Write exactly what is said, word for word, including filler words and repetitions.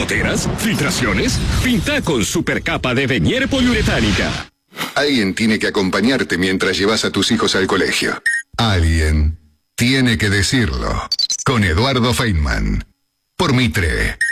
¿Goteras? ¿Filtraciones? Pinta con supercapa de Venier poliuretánica. Alguien tiene que acompañarte mientras llevas a tus hijos al colegio. Alguien tiene que decirlo. Con Eduardo Feynman. Por Mitre.